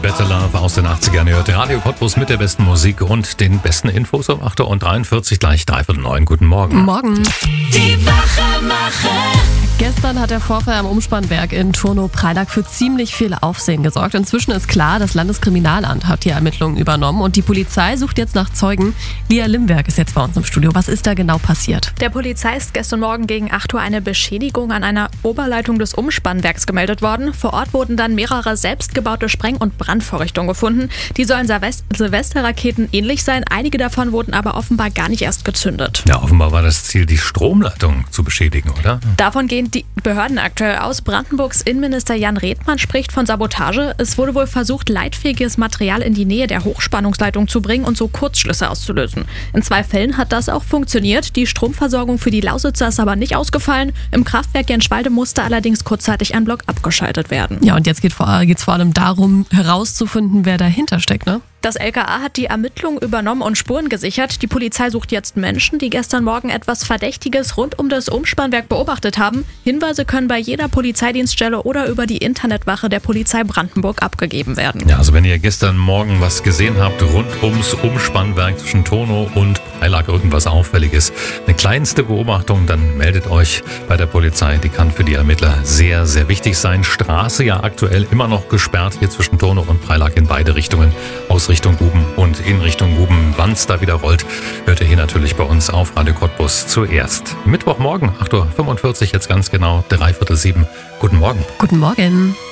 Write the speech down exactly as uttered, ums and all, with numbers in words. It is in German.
Better Love aus den achtzigern. Ihr hört Radio Cottbus mit der besten Musik und den besten Infos um acht Uhr dreiundvierzig, gleich dreiviertel neun. Guten Morgen. Morgen. Die Wachemacher. Gestern hat der Vorfall am Umspannwerk in Turnow-Preilack für ziemlich viel Aufsehen gesorgt. Inzwischen ist klar, das Landeskriminalamt hat die Ermittlungen übernommen und die Polizei sucht jetzt nach Zeugen. Lia Limberg ist jetzt bei uns im Studio. Was ist da genau passiert? Der Polizei ist gestern Morgen gegen acht Uhr eine Beschädigung an einer Oberleitung des Umspannwerks gemeldet worden. Vor Ort wurden dann mehrere selbstgebaute Spreng- und Brandvorrichtungen gefunden. Die sollen Silvest- Silvesterraketen ähnlich sein. Einige davon wurden aber offenbar gar nicht erst gezündet. Ja, offenbar war das Ziel, die Stromleitung zu beschädigen, oder? Davon gehen die Behörden aktuell aus. Brandenburgs Innenminister Jan Redmann spricht von Sabotage. Es wurde wohl versucht, leitfähiges Material in die Nähe der Hochspannungsleitung zu bringen und so Kurzschlüsse auszulösen. In zwei Fällen hat das auch funktioniert. Die Stromversorgung für die Lausitzer ist aber nicht ausgefallen. Im Kraftwerk Jenschwalde musste allerdings kurzzeitig ein Block abgeschaltet werden. Ja, und jetzt geht es vor allem darum, herauszufinden, wer dahinter steckt, ne? Das L K A hat die Ermittlungen übernommen und Spuren gesichert. Die Polizei sucht jetzt Menschen, die gestern Morgen etwas Verdächtiges rund um das Umspannwerk beobachtet haben. Hinweise können bei jeder Polizeidienststelle oder über die Internetwache der Polizei Brandenburg abgegeben werden. Ja, also wenn ihr gestern Morgen was gesehen habt rund ums Umspannwerk zwischen Turnow und Preilack, irgendwas Auffälliges, eine kleinste Beobachtung, dann meldet euch bei der Polizei. Die kann für die Ermittler sehr, sehr wichtig sein. Straße ja aktuell immer noch gesperrt hier zwischen Turnow und Preilack in beide Richtungen. Aus Richtung Guben und in Richtung Guben. Wann es da wieder rollt, hört ihr hier natürlich bei uns auf Radio Cottbus zuerst. Mittwochmorgen, acht Uhr fünfundvierzig, jetzt ganz genau, dreiviertel sieben. Guten Morgen. Guten Morgen.